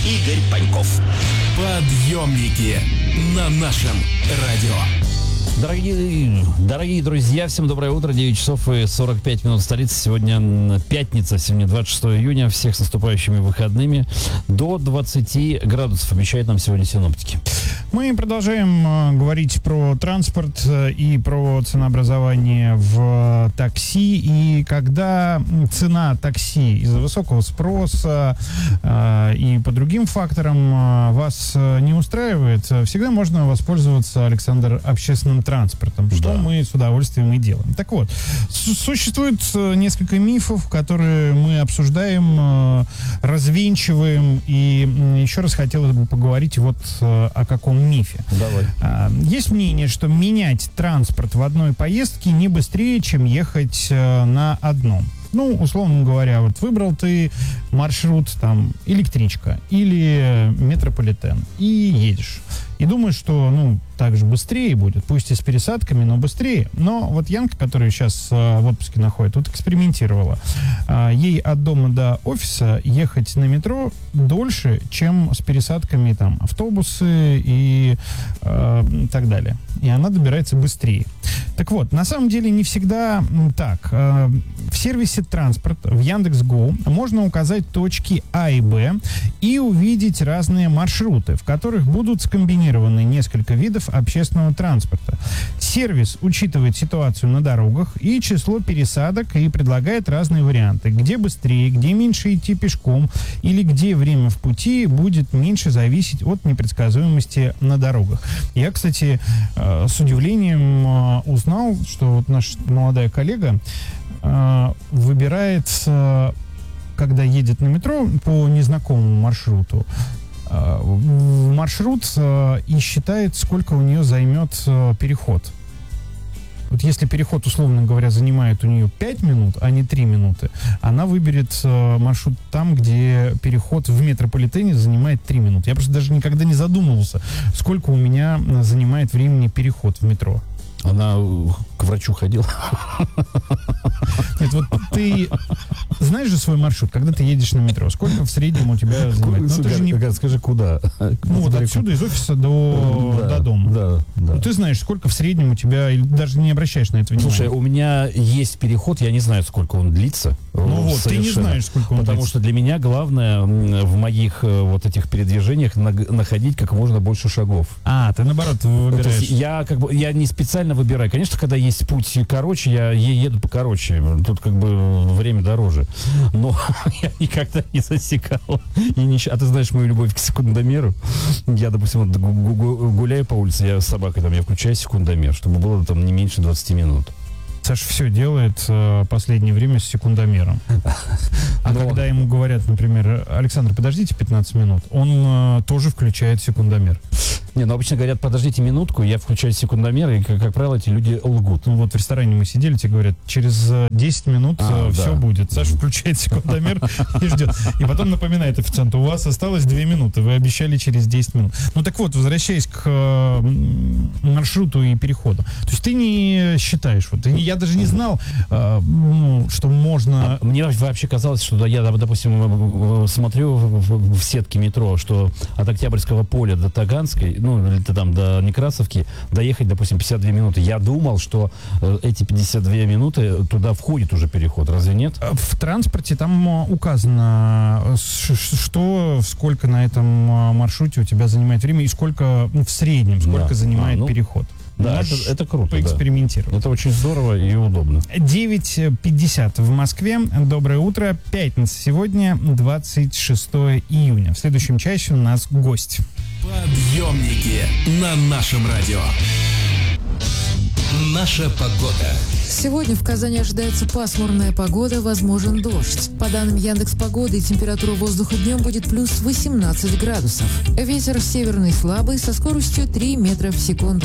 Игорь Паньков. Подъемники на нашем радио. Дорогие друзья, всем доброе утро, 9 часов и 45 минут столицы. Сегодня пятница, сегодня 26 июня, всех с наступающими выходными. До 20 градусов обещают нам сегодня синоптики. Мы продолжаем говорить про транспорт и про ценообразование в такси. И когда цена такси из-за высокого спроса и по другим факторам вас не устраивает, всегда можно воспользоваться, Александр, общественным транспортом, что мы с удовольствием и делаем. Так вот, существует несколько мифов, которые мы обсуждаем, развенчиваем, и еще раз хотелось бы поговорить вот о каком мифе. Давай. Есть мнение, что менять транспорт в одной поездке не быстрее, чем ехать на одном. Ну, условно говоря, вот выбрал ты маршрут, там, электричка или метрополитен, и едешь. И думаешь, что, так же быстрее будет, пусть и с пересадками, но быстрее. Но вот Янка, которая сейчас в отпуске находится, вот экспериментировала. Ей от дома до офиса ехать на метро дольше, чем с пересадками, там, автобусы и так далее. И она добирается быстрее. Так вот, на самом деле не всегда так. В сервисе транспорт в Яндекс.Го можно указать точки А и Б и увидеть разные маршруты, в которых будут скомбинированы несколько видов общественного транспорта. Сервис учитывает ситуацию на дорогах и число пересадок и предлагает разные варианты, где быстрее, где меньше идти пешком или где время в пути будет меньше зависеть от непредсказуемости на дорогах. Я, кстати, с удивлением узнал, что вот наша молодая коллега выбирает, когда едет на метро по незнакомому маршруту, маршрут и считает, сколько у нее займет переход. Вот если переход, условно говоря, занимает у нее 5 минут, а не 3 минуты, она выберет маршрут там, где переход в метрополитене занимает 3 минуты. Я просто даже никогда не задумывался, сколько у меня занимает времени переход в метро. Она к врачу ходила. Нет, вот ты знаешь же свой маршрут, когда ты едешь на метро, сколько в среднем у тебя занимает? Скажи, куда? Вот отсюда, из офиса до дома. Да. Ну, ты знаешь, сколько в среднем у тебя, или даже не обращаешь на это внимания. Слушай, у меня есть переход, я не знаю, сколько он длится. Ну вот, ты не знаешь, сколько он длится. Потому что для меня главное в моих вот этих передвижениях находить как можно больше шагов. Ты наоборот выбираешь. Я не специально выбираю. Конечно, когда есть путь короче, я еду покороче. Тут время дороже. Но я никогда не засекал. А ты знаешь мою любовь к секундомеру? Я, допустим, гуляю по улице, я с собакой, я включаю секундомер, чтобы было там не меньше 20 минут. Саша все делает в последнее время с секундомером. Когда ему говорят, например, Александр, подождите 15 минут, он тоже включает секундомер. Обычно говорят, подождите минутку, я включаю секундомер, и, как правило, эти люди лгут. Вот в ресторане мы сидели, тебе говорят, через 10 минут все будет. Саша включает секундомер и ждет. И потом напоминает официанту, у вас осталось 2 минуты, вы обещали через 10 минут. Так вот, возвращаясь к маршруту и переходу. То есть ты не считаешь, я даже не знал, что можно... Мне вообще казалось, что я, допустим, смотрю в сетке метро, что от Октябрьского поля до Таганской, или там до Некрасовки доехать, допустим, 52 минуты. Я думал, что эти 52 минуты туда входит уже переход. Разве нет? В транспорте там указано, сколько на этом маршруте у тебя занимает время и сколько в среднем, сколько занимает переход. Да, это круто. Поэкспериментировать. Да. Это очень здорово и удобно. 9:50 в Москве. Доброе утро. Пятница. Сегодня 26 июня. В следующем часе у нас гость. Подъемники на нашем радио. Наша погода. Сегодня в Казани ожидается пасмурная погода, возможен дождь. По данным Яндекс.Погоды, температура воздуха днем будет плюс 18 градусов. Ветер северный слабый со скоростью 3 метра в секунду.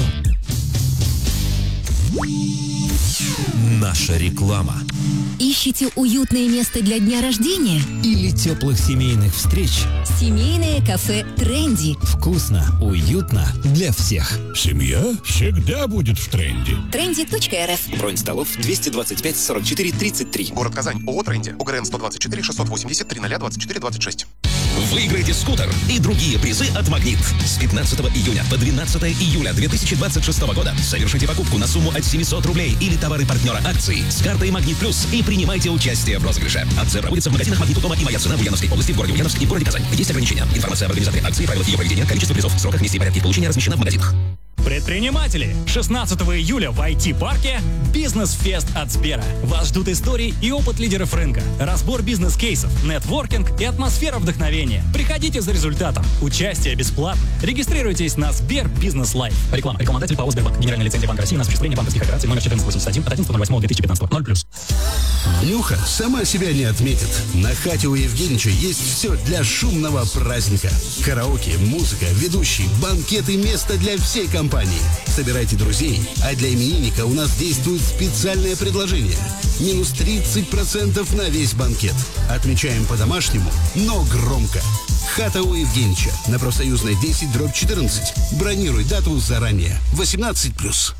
Наша реклама. Ищете уютное место для дня рождения? Или теплых семейных встреч? Семейное кафе «Тренди». Вкусно, уютно для всех. Семья всегда будет в тренде. Trendy.rf. Бронь столов 225 44 33. Город Казань. ООО «Тренди». ОГРН 124 680 0024 26. Выиграйте скутер и другие призы от «Магнит». С 15 июня по 12 июля 2026 года совершите покупку на сумму от 700 рублей или товары партнера акции с картой «Магнит Плюс» и принимайте участие в розыгрыше. Акция проводится в магазинах «Магнит» у дома и «Моя цена» в Ульяновской области, в городе Ульяновск и в городе Казань. Есть ограничения. Информация об организаторе акции, правилах ее проведения, количество призов, сроках, месте и порядке получения размещена в магазинах. Предприниматели! 16 июля в IT-парке «Бизнес-фест» от Сбера. Вас ждут истории и опыт лидеров рынка, разбор бизнес-кейсов, нетворкинг и атмосфера вдохновения. Приходите за результатом. Участие бесплатное. Регистрируйтесь на Сбер Бизнес Лайф. Реклама. Рекламодатель ПАО «Сбербанк». Генеральная лицензия Банка России на осуществление банковских операций номер 1481 от 11.08.2015. 0+. Нюха сама себя не отметит. На хате у Евгеньевича есть все для шумного праздника. Караоке, музыка, ведущий, банкеты, место для всей компании. Собирайте друзей, а для именинника у нас действует специальное предложение. Минус 30% на весь банкет. Отмечаем по-домашнему, но громко. Хата у Евгеньевича на Профсоюзной 10/14. Бронируй дату заранее. 18+.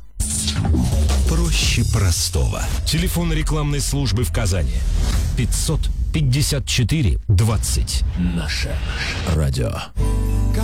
Проще простого. Телефон рекламной службы в Казани. 554 20. Наше радио.